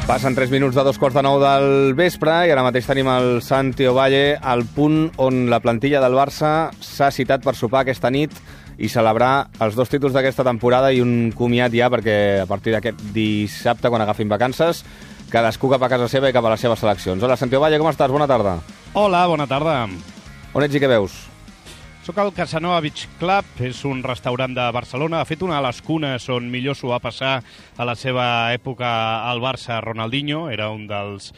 Passen 3 minuts de 2:15 del vespre i ara mateix tenim el Santi Ovalle al punt on la plantilla del Barça s'ha citat per sopar aquesta nit i celebrar els 2 títols d'aquesta temporada i un comiat ja, perquè a partir d'aquest dissabte, quan agafin vacances, cadascú cap a casa seva i cap a les seves seleccions. Hola, Santi Ovalle, com estàs? Bona tarda. Hola, bona tarda. On ets i què veus? Soc al Casanova Beach Club, és un restaurant de Barcelona. De fet, una de les cunes on millor s'ho va passar a la seva època al Barça, Ronaldinho. Era un dels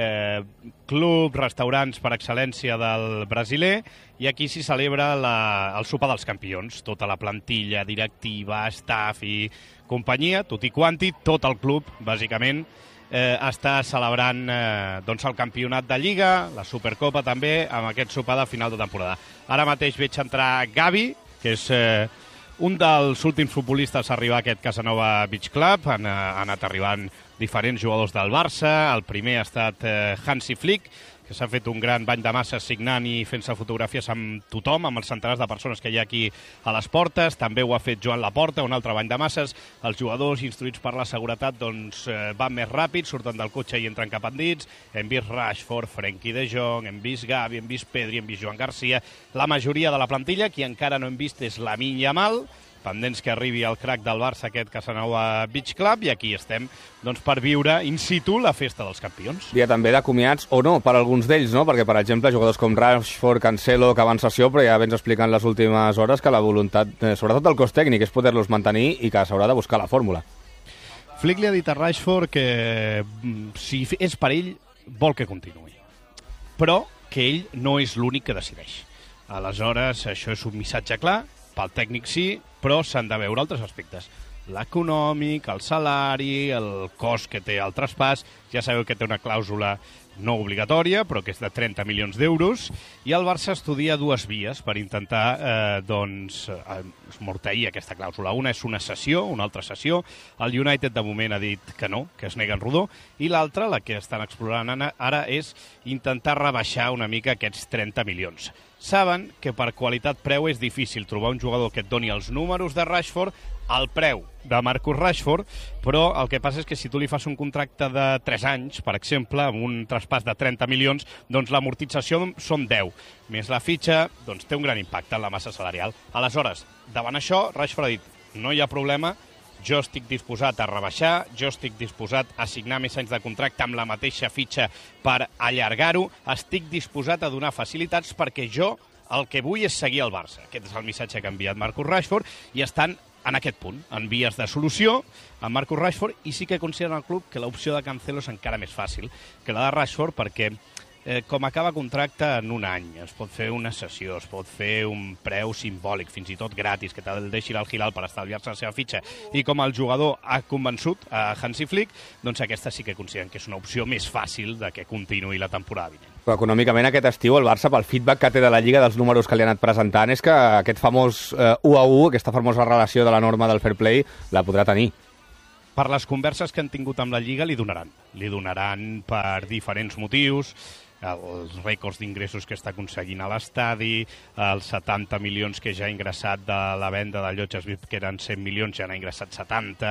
clubs, restaurants per excel·lència del brasiler. I aquí s'hi celebra el sopar dels campions. Tota la plantilla, directiva, staff i companyia, tot i quanti, tot el club, bàsicament, està celebrant el campionat de Lliga, la Supercopa també, amb aquest sopar de final de temporada. Ara mateix veig entrar Gavi, que és un dels últims futbolistes a arribar a aquest Casanova Beach Club. Han anat arribant diferents jugadors del Barça. El primer ha estat Hansi Flick, que s'ha fet un gran bany de masses signant i fent-se fotografies amb tothom, amb els centenars de persones que hi ha aquí a les portes. També ho ha fet Joan Laporta, un altre bany de masses. Els jugadors, instruïts per la seguretat, van més ràpid, surten del cotxe i entren cap endins. Hem vist Rashford, Frenkie de Jong, hem vist Gavi, hem vist Pedri, hem vist Joan Garcia. La majoria de la plantilla, qui encara no hem vist és Lamine Yamal, pendents que arribi el crack del Barça, aquest Casanova Beach Club, i aquí estem per viure in situ la festa dels campions. Dia també de comiats, o no, per alguns d'ells, no? Perquè, per exemple, jugadors com Rashford, Cancelo, que van sessió, però ja vens explicant les últimes hores que la voluntat, sobretot el cos tècnic, és poder-los mantenir i que s'haurà de buscar la fórmula. Flick li ha dit a Rashford que si és per ell, vol que continuï, però que ell no és l'únic que decideix. Aleshores, això és un missatge clar. Pel tècnic sí, però s'han de veure altres aspectes. L'econòmic, el salari, el cost que té el traspàs. Ja sabeu que té una clàusula no obligatòria, però que és de 30 milions d'euros, i el Barça estudia 2 vies per intentar esmorteir aquesta clàusula. Una és una cessió, una altra cessió. El United de moment ha dit que no, que es nega en rodó, i l'altra, la que estan explorant ara, és intentar rebaixar una mica aquests 30 milions. Saben que per qualitat-preu és difícil trobar un jugador que et doni els números de Rashford al preu de Marcus Rashford, però el que passa és que si tu li fas un contracte de 3 anys, per exemple, amb un traspàs de 30 milions, doncs l'amortització són 10. Més la fitxa, doncs té un gran impacte en la massa salarial. Aleshores, davant això, Rashford ha dit, no hi ha problema, jo estic disposat a rebaixar, jo estic disposat a signar més anys de contracte amb la mateixa fitxa per allargar-ho, estic disposat a donar facilitats perquè jo el que vull és seguir al Barça. Aquest és el missatge que ha enviat Marcus Rashford i estan en aquest punt, en vies de solució amb Marcus Rashford, i sí que consideren el club que l'opció de Cancelo és encara més fàcil que la de Rashford, perquè com acaba contracte en un any, es pot fer una cessió, es pot fer un preu simbòlic, fins i tot gratis, que te'l deixi l'Al-Hilal per estalviar-se la seva fitxa, i com el jugador ha convençut a Hansi Flick, doncs aquesta sí que consideren que és una opció més fàcil de que continuï la temporada vinent. Però econòmicament aquest estiu el Barça, pel feedback que té de la Lliga, dels números que li ha anat presentant, és que aquest famós 1-1, aquesta famosa relació de la norma del fair play, la podrà tenir. Per les converses que han tingut amb la Lliga li donaran. Li donaran per diferents motius, els rècords d'ingressos que està aconseguint a l'estadi, els 70 milions que ja ha ingressat de la venda de llotges VIP, que eren 100 milions, ja n'ha ingressat 70,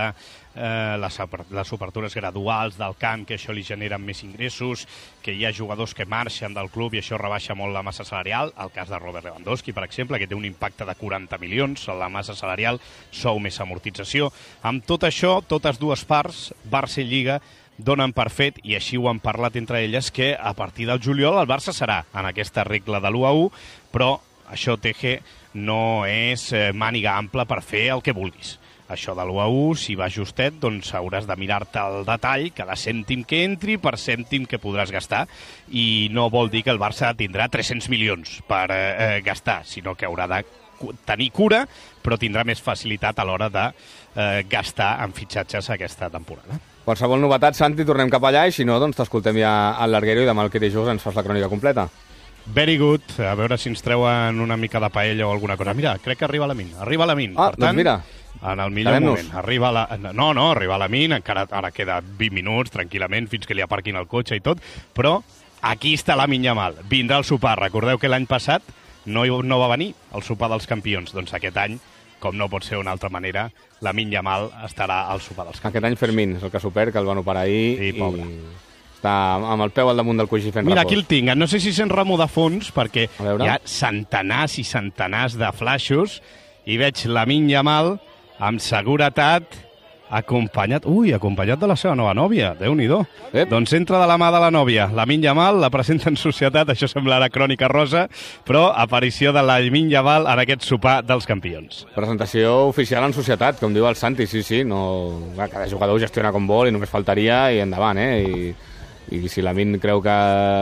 les obertures graduals del camp, que això li generen més ingressos, que hi ha jugadors que marxen del club i això rebaixa molt la massa salarial, el cas de Robert Lewandowski, per exemple, que té un impacte de 40 milions a la massa salarial, sou més amortització. Amb tot això, totes dues parts, Barça i Lliga, donen per fet, i així ho han parlat entre elles, que a partir del juliol el Barça serà en aquesta regla de l'1-1, però això, Teje, no és màniga ampla per fer el que vulguis. Això de l'1-1, si va justet, doncs hauràs de mirar-te el detall, cada cèntim que entri per cèntim que podràs gastar, i no vol dir que el Barça tindrà 300 milions per gastar, sinó que haurà de tenir cura, però tindrà més facilitat a l'hora de gastar en fitxatges aquesta temporada. Qualsevol novetat, Santi, tornem cap allà, i si no, doncs t'escoltem ja al Larguero i demà al que dijous ens fas la crònica completa. Very good. A veure si ens treuen una mica de paella o alguna cosa. Mira, crec que arriba Lamine. Arriba Lamine. Ah, per tant, doncs mira. En el millor moment. Arriba arriba Lamine, encara ara queda 20 minuts, tranquil·lament, fins que li aparquin el cotxe i tot, però aquí està Lamine Yamal. Vindrà al sopar. Recordeu que l'any passat no va venir al sopar dels campions. Doncs aquest any com no pot ser d'una altra manera, Lamine Yamal estarà al sopar dels campions. Aquest any Fermín és el que s'ho perd, que el van operar ahir Sí, pobre. i està amb el peu al damunt del coixí fent Mira, repòs. aquí el tinc. No sé si sent remor de fons, perquè A veure. hi ha centenars i centenars de flaixos i veig Lamine Yamal amb seguretat acompanyat de la seva nova nòvia. Déu-n'hi-do. Doncs entra de la mà de la nòvia. Lamine Yamal la presenta en societat, això sembla ara crònica rosa, però aparició de Lamine Yamal en aquest sopar dels campions. Presentació oficial en societat, com diu el Santi, sí, no... Cada jugador ho gestiona com vol i només faltaria i endavant, I si Lamine creu que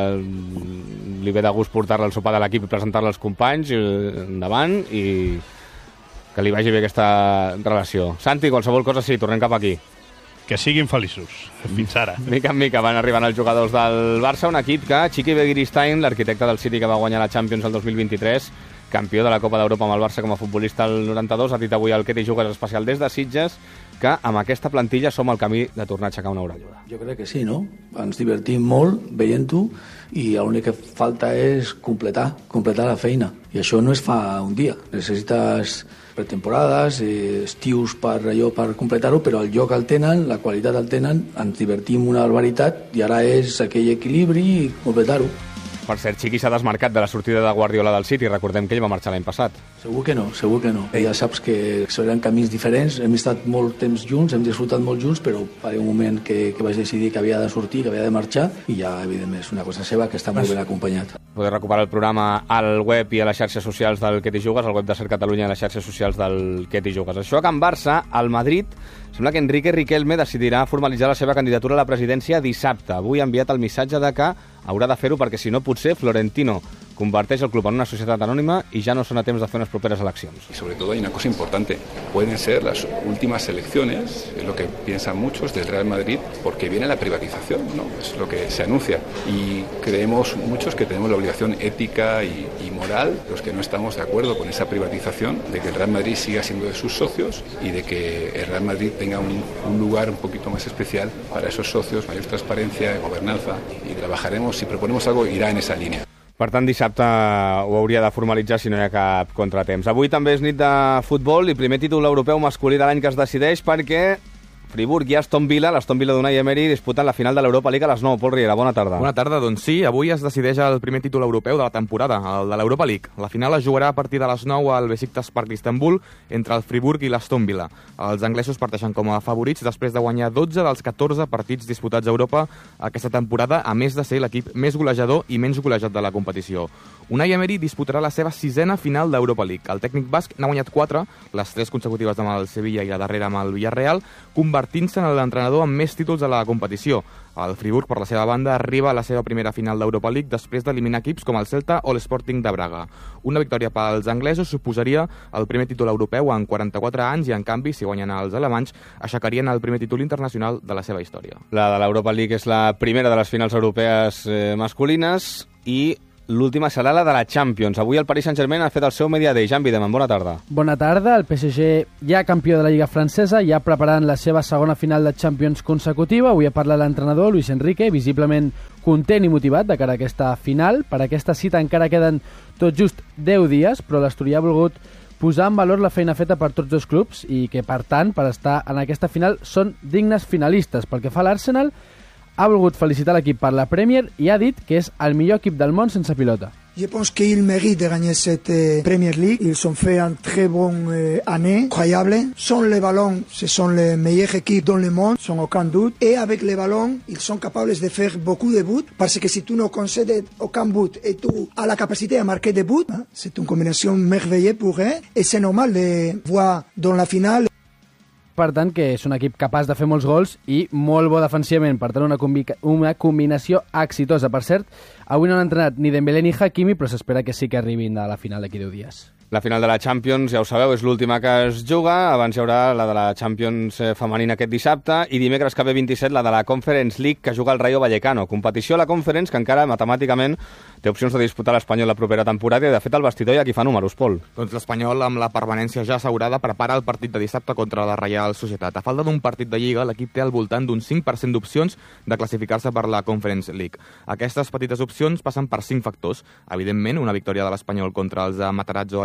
li ve de gust portar-la al sopar de l'equip i presentar-la als companys, endavant, i que li vagi bé aquesta relació. Santi, qualsevol cosa, sí, tornem cap aquí. Que siguin feliços, fins ara. Mica en mica van arribant els jugadors del Barça, un equip que Chiqui Begiristain, l'arquitecte del City que va guanyar la Champions el 2023, campió de la Copa d'Europa amb el Barça com a futbolista el 92, ha dit avui al Què t'hi jugues especial des de Sitges que amb aquesta plantilla som al camí de tornar a aixecar una orelluda. Jo crec que sí, no? Ens divertim molt veient-ho i l'únic que falta és completar la feina. I això no es fa un dia. Necessites pretemporades, estius per completar-ho, però el joc el tenen, la qualitat el tenen, ens divertim una barbaritat i ara és aquell equilibri i completar-ho. Per cert, Chiqui s'ha desmarcat de la sortida de Guardiola del City. Recordem que ell va marxar l'any passat. Segur que no. Ja saps que seran camins diferents. Hem estat molt temps junts, hem disfrutat molt junts, però va haver un moment que vaig decidir que havia de sortir, que havia de marxar, i ja, evidentment, és una cosa seva que està molt ben acompanyat. Podeu recuperar el programa al web i a les xarxes socials del Què t'hi jugues, al web de Ser Catalunya i a les xarxes socials del Què t'hi jugues. Això a Can Barça, al Madrid, sembla que Enrique Riquelme decidirà formalitzar la seva candidatura a la presidència dissabte. Avui ha enviat el missatge de que haurà de fer-ho perquè, si no, potser Florentino converteix el club en una societat anònima i ja no són a temps de fer unes properes eleccions. Y sobre todo hay una cosa importante, pueden ser las últimas elecciones, es lo que piensan muchos del Real Madrid, porque viene la privatización, ¿no? Es lo que se anuncia. Y creemos muchos que tenemos la obligación ética y moral, los que no estamos de acuerdo con esa privatización, de que el Real Madrid siga siendo de sus socios y de que el Real Madrid tenga un lugar un poquito más especial para esos socios, mayor transparencia, gobernanza, y trabajaremos, si proponemos algo, irá en esa línea. Per tant, dissabte ho hauria de formalitzar si no hi ha cap contratemps. Avui també és nit de futbol i primer títol europeu masculí de l'any que es decideix perquè Friburg i Aston Villa, l'Aston Villa d'Unai Emery, disputen la final de l'Europa League a les 9. Pol Riera, bona tarda. Bona tarda, doncs sí, avui es decideix el primer títol europeu de la temporada, el de l'Europa League. La final es jugarà a partir de les 9 al Besiktas Park d'Istanbul entre el Friburg i l'Aston Villa. Els anglesos parteixen com a favorits després de guanyar 12 dels 14 partits disputats a Europa aquesta temporada, a més de ser l'equip més golejador i menys golejat de la competició. Unai Emery disputarà la seva 6a final d'Europa League. El tècnic basc n'ha guanyat 4, les 3 consecutives amb el Sevilla i la darrera amb el Villarreal, convertint-se en l'entrenador amb més títols a la competició. El Friburg, per la seva banda, arriba a la seva primera final d'Europa League després d'eliminar equips com el Celta o l'Sporting de Braga. Una victòria pels anglesos suposaria el primer títol europeu en 44 anys i, en canvi, si guanyen els alemanys, aixecarien el primer títol internacional de la seva història. La de l'Europa League és la primera de les finals europees masculines i l'última serà la de la Champions. Avui el Paris Saint-Germain ha fet el seu Media Day. Jan Bideman, bona tarda. Bona tarda. El PSG, ja campió de la Lliga Francesa, ja preparant la seva segona final de Champions consecutiva. Avui ha parlat l'entrenador, Luis Enrique, visiblement content i motivat de cara a aquesta final. Per aquesta cita encara queden tot just 10 dies, però l'Asturià ha volgut posar en valor la feina feta per tots dos clubs i que, per tant, per estar en aquesta final són dignes finalistes. Pel que fa a l'Arsenal, ha volgut felicitar l'equip per la Premier i ha dit que és el millor equip del món sense pilota. Je pense qu'ils méritent de gagner cette Premier League. Ils ont fait une très bonne année, incroyable. Sans le ballon, ce sont les meilleures équipes dans le monde, sans aucun doute. Et avec le ballon, ils sont capables de faire beaucoup de buts, parce que si tu ne concèdes aucun but et tu as la capacité à marquer des buts, c'est une combinaison merveilleuse pour eux. Et c'est normal de voir dans la finale. Per tant, que és un equip capaç de fer molts gols i molt bo defensivament. Per tant, una combinació exitosa. Per cert, avui no han entrenat ni Dembélé ni Hakimi, però s'espera que sí que arribin a la final d'aquí 10 dies. La final de la Champions, ja ho sabeu, és l'última que es juga. Abans hi haurà la de la Champions femenina aquest dissabte i dimecres que ve 27 la de la Conference League que juga el Rayo Vallecano. Competició a la Conference que encara matemàticament té opcions de disputar l'Espanyol la propera temporada i, de fet, el vestidor hi ha qui fa números, Pol. Doncs l'Espanyol, amb la permanència ja assegurada, prepara el partit de dissabte contra la Reial Societat. A falta d'un partit de Lliga, l'equip té al voltant d'un 5% d'opcions de classificar-se per la Conference League. Aquestes petites opcions passen per 5 factors. Evidentment, una victòria de l'Espanyol contra els de Matarazzo al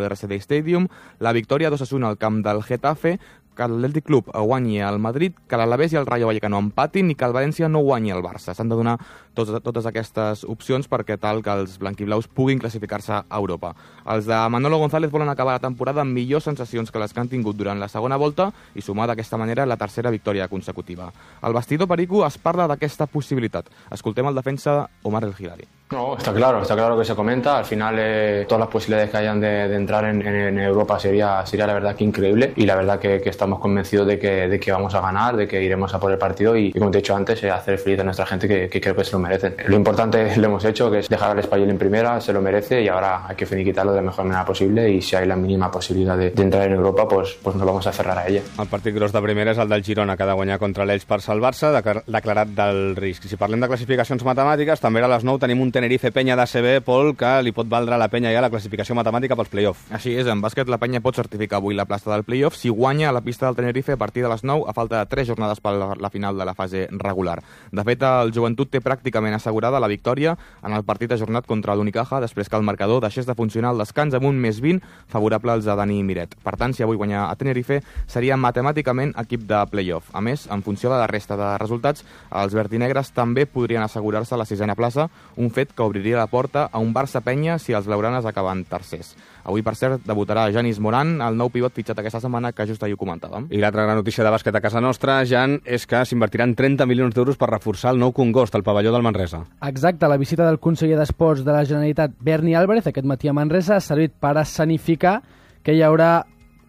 RCD Stadium, la victòria 2-1 al camp del Getafe, que l'Atlètic Club guanyi al Madrid, que l'Alavés i el Rayo Vallecano empatin i que el València no guanyi el Barça. S'han de donar totes aquestes opcions perquè tal que els blanquiblaus puguin classificar-se a Europa. Els de Manolo González volen acabar la temporada amb millors sensacions que les que han tingut durant la segona volta i sumar d'aquesta manera la tercera victòria consecutiva. Al vestidor perico es parla d'aquesta possibilitat. Escoltem el defensa Omar El Hilali. No, está claro que se comenta. Al final todas las posibilidades que hayan de entrar en Europa sería la verdad que increíble, y la verdad que estamos convencidos de que vamos a ganar, de que iremos a por el partido y como te he dicho antes, hacer feliz a nuestra gente que creo que se lo merecen. Lo importante lo hemos hecho, que es dejar al Espanyol en primera, se lo merece, y ahora hay que finiquitarlo de la mejor manera posible, y si hay la mínima posibilidad de entrar en Europa, pues nos vamos a aferrar a ella. El partit gros de primera és el del Girona, que ha de guanyar contra l'Elx per salvar-se, declarat del risc. Si parlem de classificacions matemàtiques, també a les 9 tenim un Tenerife Penya d'ACB, Pol, que li pot valdre a la Penya ja la classificació matemàtica pels play-off. Així és, en bàsquet la Penya pot certificar avui la plaça del play-off si guanya a la pista del Tenerife a partir de les 9 a falta de 3 jornades per la final de la fase regular. De fet, el Joventut té pràcticament assegurada la victòria en el partit ajornat contra l'Unicaja després que el marcador deixés de funcionar al descans amb un +20 favorable als de Dani Miret. Per tant, si avui guanya a Tenerife, seria matemàticament equip de play-off. A més, en funció de la resta de resultats, els verdinegres també podrien assegurar-se la 6a plaça, un fet que obriria la porta a un Barça-Penya si els blaugranes acaben tercers. Avui, per cert, debutarà Janis Moran, el nou pivot fitxat aquesta setmana que just ahir ho comentàvem. I l'altra gran notícia de bàsquet a casa nostra, Jan, és que s'invertiran 30 milions d'euros per reforçar el nou Congost, el pavelló del Manresa. Exacte, la visita del conseller d'Esports de la Generalitat, Berni Álvarez, aquest matí a Manresa, ha servit per escenificar que hi haurà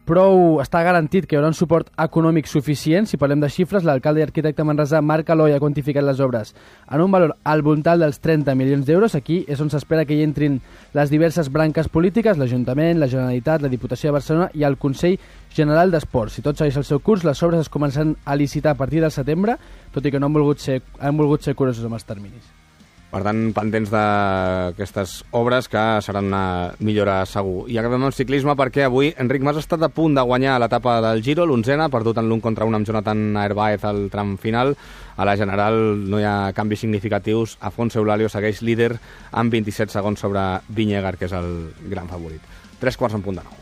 està garantit que hi haurà un suport econòmic suficient. Si parlem de xifres, l'alcalde i arquitecte Manresa, Marc Aloi, ha quantificat les obres en un valor al voltant dels 30 milions d'euros. Aquí és on s'espera que hi entrin les diverses branques polítiques, l'Ajuntament, la Generalitat, la Diputació de Barcelona i el Consell General d'Esports. Si tot segueix el seu curs, les obres es començaran a licitar a partir del setembre, tot i que no han volgut ser curosos amb els terminis. Per tant, pendents d'aquestes obres que seran una millora segur. I acabem amb ciclisme perquè avui Enric Mas ha estat a punt de guanyar l'etapa del Giro, l'11a, perdut en l'1 contra 1 amb Jonathan Narváez al tram final. A la general no hi ha canvis significatius. Afonso Eulalio segueix líder amb 27 segons sobre Vingegaard, que és el gran favorit. 3 quarts en punt de 9.